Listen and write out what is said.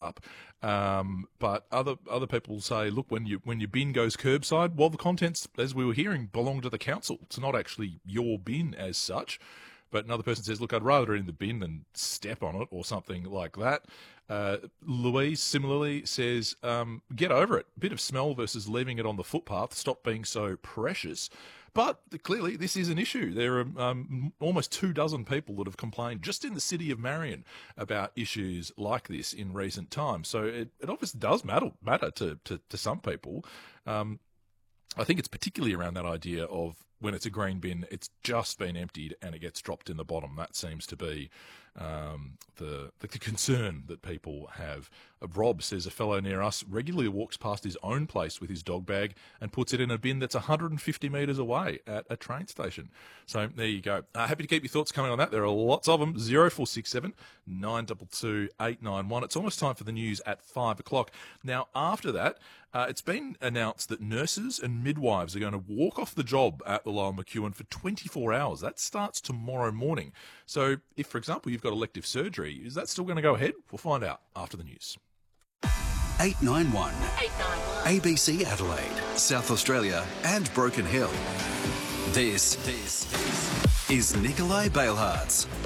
up. But other people say, look, when your bin goes curbside, well, the contents, as we were hearing, belong to the council. It's not actually your bin as such. But another person says, look, I'd rather it in the bin than step on it or something like that. Louise similarly says, get over it. A bit of smell versus leaving it on the footpath. Stop being so precious. But clearly this is an issue. There are almost 24 people that have complained just in the city of Marion about issues like this in recent times. So it obviously does matter to some people. I think it's particularly around that idea of when it's a green bin, it's just been emptied and it gets dropped in the bottom. That seems to be the concern that people have. Rob says a fellow near us regularly walks past his own place with his dog bag and puts it in a bin that's 150 metres away at a train station. So there you go. Happy to keep your thoughts coming on that. There are lots of them. 0467 922 891. It's almost time for the news at 5 o'clock. Now, after that, it's been announced that nurses and midwives are going to walk off the job at the Lower McEwen for 24 hours. That starts tomorrow morning. So if, for example, you've got elective surgery, is that still going to go ahead? We'll find out after the news. 891. ABC Adelaide, South Australia and Broken Hill. This is Nikolai Balehart's